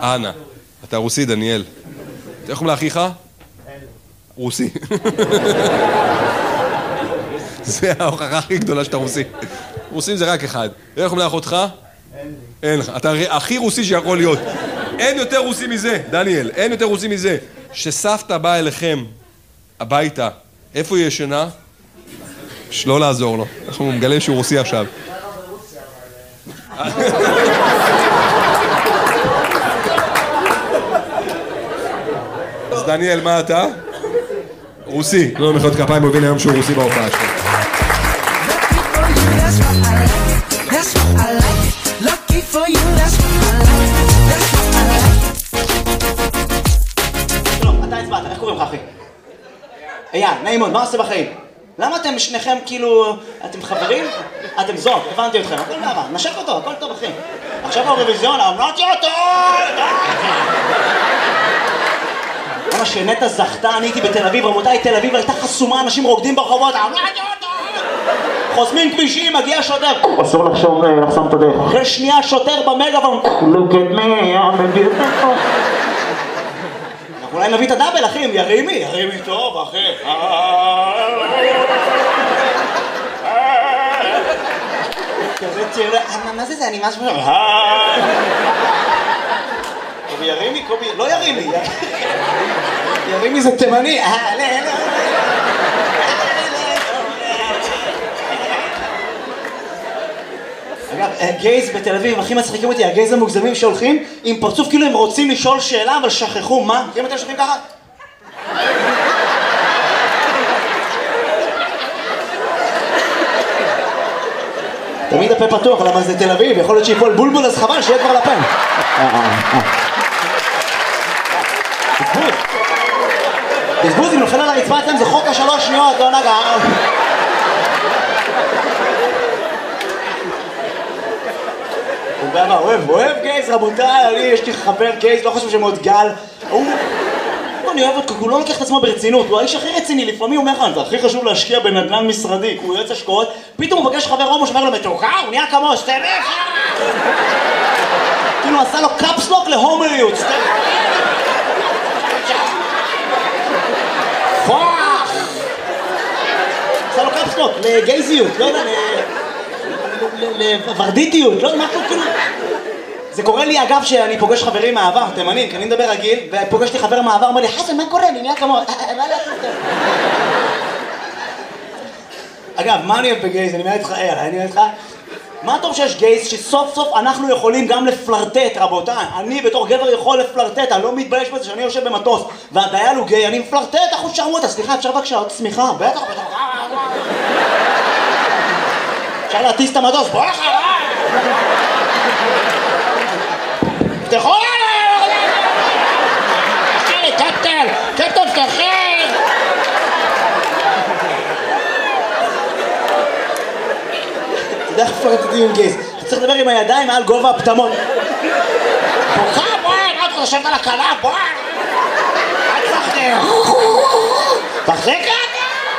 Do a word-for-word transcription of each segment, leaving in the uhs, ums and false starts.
אנה. אתה רוסי, דניאל. איך קוראים לאחיך? רוסי. זה ההוכחה הכי גדולה שאתה רוסי. רוסים זה רק אחד. איך קוראים לאחותך? אין לך. אתה הכי רוסי שיכול להיות. אין יותר רוסי מזה, דניאל. אין יותר רוסי מזה. שסבתא באה אליכם הביתה, איפה היא ישנה? שלא לעזור לו. אנחנו מגלה שהוא רוסי עכשיו. אז דניאל, מה אתה? רוסי. לא מחיאות כפיים, הוא הבין היום שהוא רוסי בהופעה שלו. שלום, אתה הצבעת, איך קוראים לך אחי? אייל, נעים מאוד, מה עושה בחיים? למה אתם שניכם כאילו... אתם חברים? אתם זוג, הבנתי אתכם, הכל מעבר, נשק אותו, הכל טוב אחי. עכשיו האירוויזיון, אמרתי אותו! למה שנטע זכתה, אני הייתי בתל אביב, רמותיי, תל אביב הייתה חסומה, אנשים רוקדים ברחובות, אמרתי אותו! חוסמים כבישים, מגיע שוטר. אסור לחשוב, לחסום את הדרך. אחרי שנייה שוטר במגאפון. Look at me, I'm a beautiful. אנחנו אולי נביא את הדאבל, אחי, ירימי, ירימי טוב, אחי. כזה תראה, מה זה זה, אני משהו... קובי ירימי, קובי, לא ירימי. ירימי זה תימני. אגב, גייז בתל אביב, הכי מצחיקים אותי, הגייז המוגזמים שהולכים עם פרצוף כאילו הם רוצים לשאול שאלה, אבל שכחו מה? מכירים אתם שוכבים ככה? תמיד הפה פתוח, למה זה תל אביב, יכול להיות שיפול בולבול, אז חבל שיהיה כבר לפה. תסבוז. תסבוז, אם נופל על הרצפה אצלם זה חוק השלוש שניות, לא נגע. הוא אוהב, אוהב גייז, רבותיי, אני, יש לי חבר גייז, לא חושב שמאוד גל. הוא... אני אוהב אותו, הוא לא לוקח את עצמו ברצינות, הוא האיש הכי רציני, לפעמים הוא אומר לך, זה הכי חשוב להשקיע בנדל"ן משרדי, הוא יועץ השקעות, פתאום הוא פגש חבר הומו שאומר לו, מתוקה, הוא נהיה כמו סטרף. כאילו עשה לו קאפסלוק להומואיות, סטרף. פוח! עשה לו קאפסלוק לגייזיות, לא יודע, לוורדיטיות, לא משהו כאילו... זה קורה לי אגב שאני פוגש חברים מהעבר, תימנים, כי אני מדבר רגיל, ופוגש לי חבר מהעבר, אומר לי, חסן, מה קורה? אני נהיה כמו... מה לעשות? אגב, מה אני אוהב בגייז? אני אומר איתך, אני אומר איתך, מה טוב שיש גייז שסוף סוף אנחנו יכולים גם לפלרטט, רבותיי. אני בתור גבר יכול לפלרטט, אני לא מתבייש בזה שאני יושב במטוס, והדייל הוא גיי, אני מפלרטט, אחוז שרמוטה, סליחה, אפשר בבקשה עוד סמיכה, בטח, בטח, אפשר להטיס את המטוס, בוא אחריי! תפתחו לנו! קפטן! קפטן, פתחי! אתה יודע איך פרטטים עם גייז? אתה צריך לדבר עם הידיים מעל גובה הפטמות. בוכה, בואי! מה אתה חושבת על הקלה? בואי! אל תפחדי! תחזיק רגע!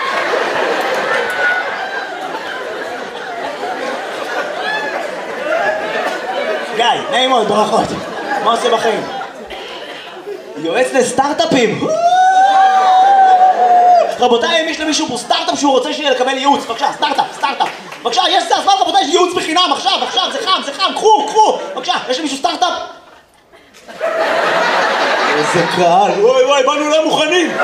גיא, נעים מאוד, ברכות. מה עושה בחיים? יועץ לסטארט-אפים. רבותיי, אם יש למישהו פה סטארט-אפ שהוא רוצה שיהיה לקבל ייעוץ, בבקשה, סטארט-אפ, סטארט-אפ. בבקשה, יש סטארט-אפ, רבותיי, יש ייעוץ בחינם, עכשיו, עכשיו, זה חם, זה חם, קחו, קחו. בבקשה, יש למישהו סטארט-אפ? איזה קהל, וואי וואי, באנו לא מוכנים.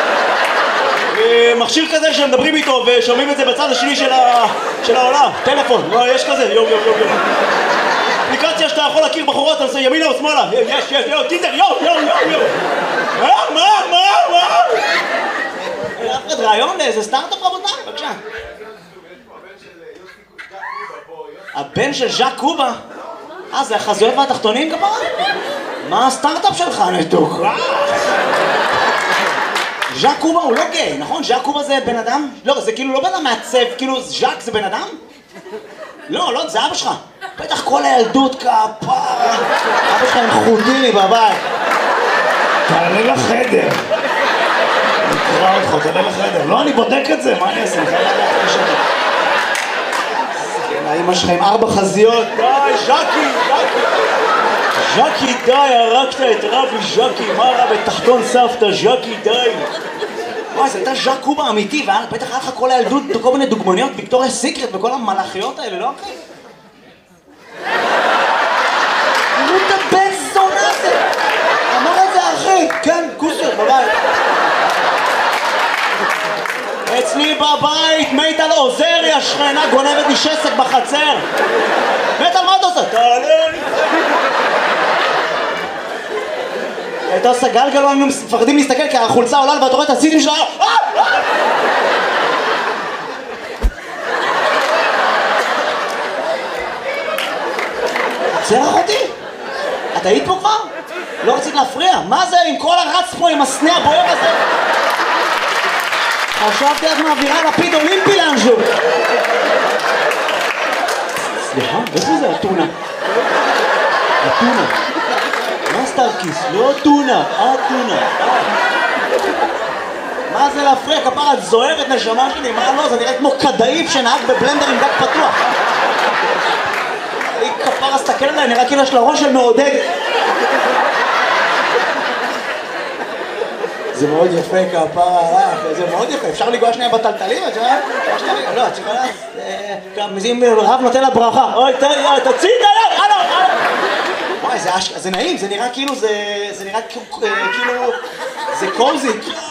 מכשיר כזה שמדברים איתו ושומעים את זה בצד השני של העולם. טלפון, יש כזה, יום, יום, יום, יום. אפליקציה שאתה יכול להכיר בחורות, אני עושה ימינה או שמאלה. יש, יש, יו, טינדר, יו, יו, יו, יו. מה, מה, מה, מה? אף אחד רעיון לאיזה סטארט-אפ רבותיי, בבקשה. הבן של ז'אק קובה? אה, זה החזויות והתחתונים כפרה? מה הסטארט-אפ שלך, נתוקה? ז'אק קובה הוא לא גיי, נכון? ז'אק קובה זה בן אדם? לא, זה כאילו לא בן אדם מעצב, כאילו ז'אק זה בן אדם? לא, לא, זה אבא שלך. בטח כל הילדות כפרה. אבא שלך עם חוטיני בבית. תעלה לחדר. נקרא אותך, תעלה לחדר. לא, אני בודק את זה, מה אני אעשה? אני חייב לדעת את זה. כן, האמא שלך עם ארבע חזיות. די, ז'קי, ז'קי. ז'קי, די, הרגת את רבי ז'קי, מה רע בתחתון סבתא, ז'קי, די. וואי, זה הייתה ז'ק קובה אמיתי, ובטח היה לך כל הילדות, כל מיני דוגמניות, ויקטוריה סיקרט וכל המלאכיות האלה, לא אחי? תראו את הבן זונה הזה! אמר את זה אחי, כן, כוסר, בבית. אצלי בבית, מיטל עוזרי, השכנה גונבת לי שסק בחצר. מיטל, מה אתה עושה? תעלה לי. הייתה עושה גלגלו, היינו מפחדים להסתכל כי החולצה עולה ואתה רואה את הסיטים שלה. עוצר אחותי? את היית פה כבר? לא רצית להפריע? מה זה עם כל הרץ פה עם הסנה הבוער הזה? חשבתי את מעבירה לפיד אולימפי לאנשהו. סליחה, איפה זה הטונה? הטונה. מה סטארקיס? לא טונה, הטונה. מה זה להפריע? כפרה, את זוהרת נשמה שלי, מה לא? זה נראה כמו כדאיף שנהג בבלנדר עם דק פתוח. היא כפרה, סתכל עליי, נראה כאילו יש לה ראש של מעודד. זה מאוד יפה כפרה עליך, זה מאוד יפה, אפשר לגוע שנייה בטלטלים, את יודעת? לא, את שכולה, מזים רב נותן לה ברכה, אוי, תוציא את היד, הלו, הלו. וואי, זה נעים, זה נראה כאילו, זה נראה כאילו, זה קוזי.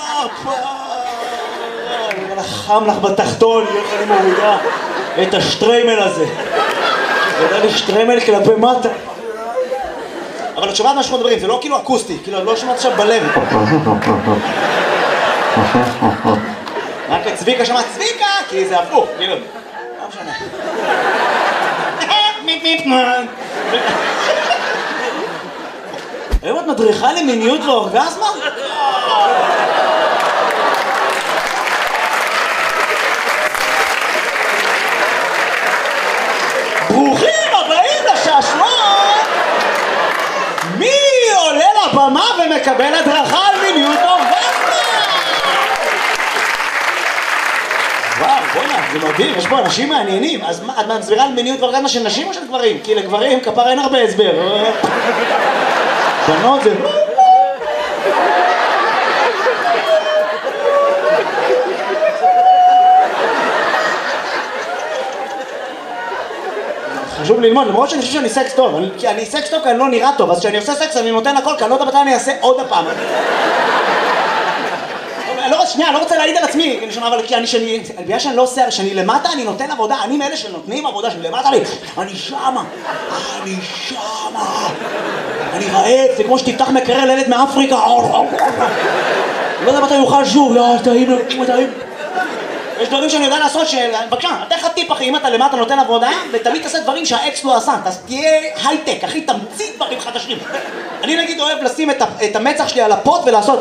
חם לך בתחתון, איך אני מורידה את השטריימל הזה. זה לי שטריימל כלפי מטה. אבל את שומעת מה שאנחנו מדברים, זה לא כאילו אקוסטי, כאילו לא שומעת עכשיו בלב. רק את צביקה שמעת צביקה, כי זה הפוך, כאילו. לא משנה. היום את מדריכה למיניות ואורגזמה? ברוכים הבאים לשעשועון! מי עולה לבמה ומקבל הדרכה על מיניות ואורגזמה? וואו, בוא'נה, זה מדהים, יש פה אנשים מעניינים. אז את מסבירה על מיניות ואורגזמה של נשים או של גברים? כי לגברים כפר אין הרבה הסבר. בנות זה... חשוב ללמוד, למרות שאני חושב שאני סקס טוב, כי אני סקס טוב כי אני לא נראה טוב, אז כשאני עושה סקס אני נותן הכל, כי אני לא יודע מתי אני אעשה עוד הפעם. שנייה, אני לא רוצה להעיד על עצמי, אבל כי אני, שאני, בגלל שאני לא עושה, שאני למטה, אני נותן עבודה, אני מאלה שנותנים עבודה, שאני למטה לי, אני שמה, אני שמה, אני רעב, זה כמו שתפתח מקרר לילד מאפריקה, לא יודע מתי יוכל שוב, לא, טעים, טעים. יש דברים שאני יודע לעשות, בבקשה, אתן לך טיפ אחי, אם אתה למטה נותן עבודה, ותמיד תעשה דברים שהאקס לא עשה, תהיה הייטק, אחי, תמציא דברים חדשים. אני נגיד אוהב לשים את המצח שלי על הפוט ולעשות...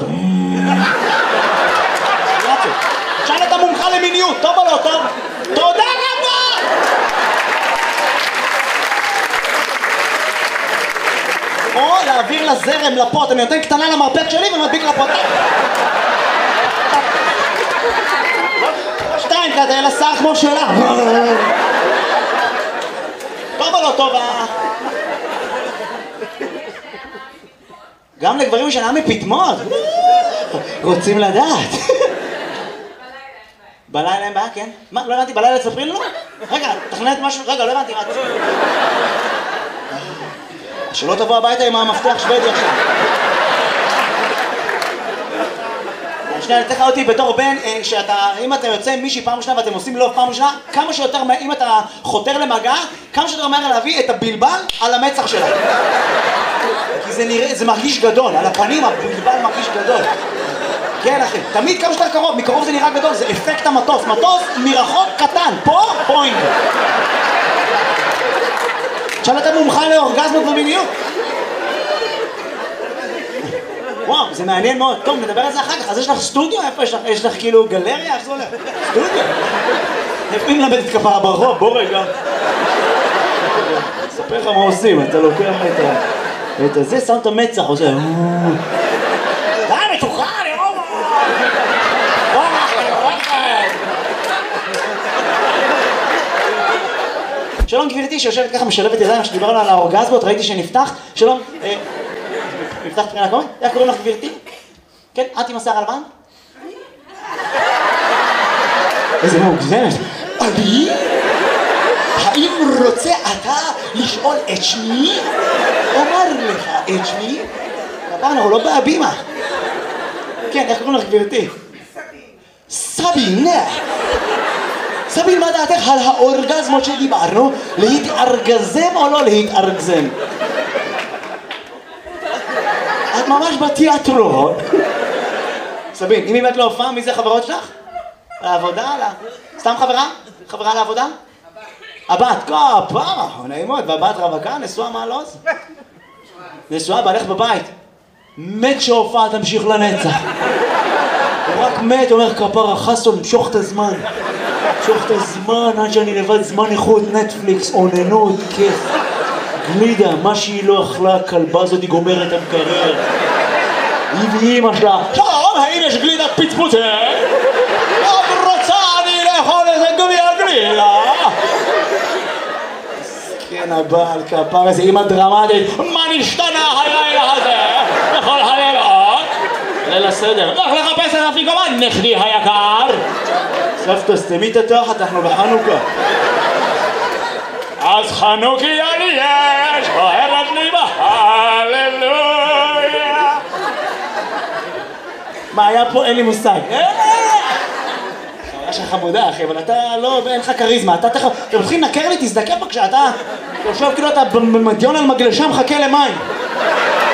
שאל את המומחה למיניות, טוב או לא טוב? תודה רבה! או להעביר לזרם, לפוט, אני נותן קטנה למרפק שלי ומדביק לפוט. שתיים כזה, לשר כמו שלה. טוב או לא טוב? גם לגברים שנה מפתמות. רוצים לדעת. בלילה אין בעיה, כן? מה? לא הבנתי, בלילה תספרי לנו? רגע, תכננת משהו? רגע, לא הבנתי, מה? שלא תבוא הביתה עם המפתח שוודי עכשיו. שנייה, אני אתן לך אותי בתור בן, שאתה, אם אתה יוצא עם מישהי פעם ראשונה ואתם עושים לו פעם ראשונה, כמה שיותר, אם אתה חותר למגע, כמה שיותר מהר להביא את הבלבל על המצח שלה. כי זה נראה, זה מרגיש גדול, על הפנים הבלבל מרגיש גדול. כן אחי, תמיד כמה שאתה קרוב, מקרוב זה נראה גדול, זה אפקט המטוס, מטוס מרחוק קטן, פה פוינט. עכשיו אתה מומחה לאורגזמות ומיניות. וואו, זה מעניין מאוד. טוב, נדבר על זה אחר כך. אז יש לך סטודיו? איפה יש לך? יש לך כאילו גלריה? איך זה הולך? סטודיו? איפה אם למדת כפרה ברחוב? בוא רגע. אספר לך מה עושים, אתה לוקח את הזה, שם את המצח, עושה... די, מתוכה, אני רואה! שלום גבירתי שיושבת ככה משלבת ידיים שדיברנו על האורגזמות, ראיתי שנפתח. שלום, נפתח תחילה קומית? איך קוראים לך גבירתי? כן, את עם השיער הלבן? איזה מוגזמת. אני? האם רוצה אתה לשאול את שמי? אומר לך את שמי? כפר אנחנו לא בהבימה. כן, איך קוראים לך גבירתי? סבין. סבין, מה דעתך על האורגזמות שדיברנו? להתארגזם או לא להתארגזם? את ממש בתיאטרון. סבין, אם באמת לא הופעה, מי זה חברות שלך? לעבודה? סתם חברה? חברה לעבודה? הבת, כפרה, נעימות, והבת רווקה, נשואה מעלוז? נשואה, בעלך בבית. מת שהופעה תמשיך לנצח. הוא רק מת, אומר כפרה, חסון, משוך את הזמן. משוך את הזמן, עד שאני לבד זמן איכות, נטפליקס, עוננות, כיף. גלידה, מה שהיא לא אכלה, הכלבה הזאת היא גומרת המקרר. היא ואימא שלה. שלום, האם יש גלידת פצפוצה? עוד רוצה אני לאכול איזה גומי הגלידה. כן, הבעל כפר איזה אימא דרמטית. מה נשתנה הלילה הזה? בכל הלילות? ליל הסדר. לך לחפש את אפיקומן, נכדי היקר. סבתא, סתמי את התחת, אנחנו בחנוכה. אז חנוכי אני יש, אוהבת לי בהללויה. מה היה פה? אין לי מושג. חוויה שלך חמודה אחי, אבל אתה לא, אין לך כריזמה, אתה תכף, אתה מתחיל לנקר לי, תזדקף בבקשה, אתה יושב כאילו אתה במדיון על מגלשה מחכה למים.